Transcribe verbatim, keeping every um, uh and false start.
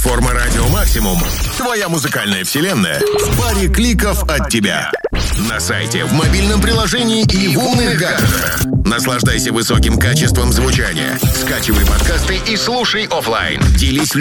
Форма радио «Максимум». Твоя музыкальная вселенная в паре кликов от тебя. На сайте, в мобильном приложении и в умных гаджетах. Наслаждайся высоким качеством звучания. Скачивай подкасты и слушай офлайн. Делись